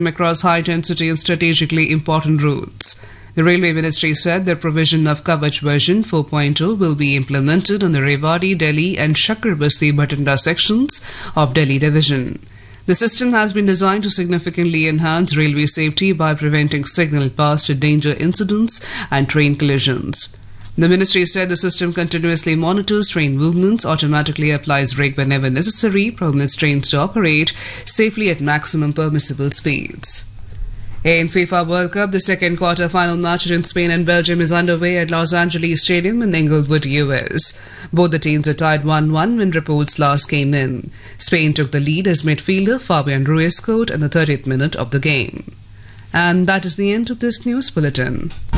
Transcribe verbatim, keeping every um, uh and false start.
across high-density and strategically important routes. The Railway Ministry said the provision of Kavach version four point oh will be implemented on the Rewari, Delhi and Chakrabasti Bhatinda sections of Delhi Division. The system has been designed to significantly enhance railway safety by preventing signal pass to danger incidents and train collisions. The ministry said the system continuously monitors train movements, automatically applies brake whenever necessary, permits trains to operate safely at maximum permissible speeds. In FIFA World Cup, the second quarter-final match between Spain and Belgium is underway at Los Angeles Stadium in Inglewood, U S. Both the teams are tied one one when reports last came in. Spain took the lead as midfielder Fabian Ruiz scored in the thirtieth minute of the game. And that is the end of this news bulletin.